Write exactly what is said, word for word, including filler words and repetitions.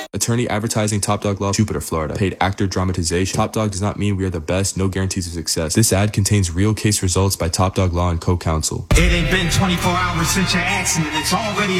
Attorney advertising Top Dog Law, Jupiter, Florida. Paid actor dramatization. Top Dog does not mean we are the best, no guarantees of success. This ad contains real case results by Top Dog Law and co-counsel. It ain't been twenty-four hours since your accident. It's already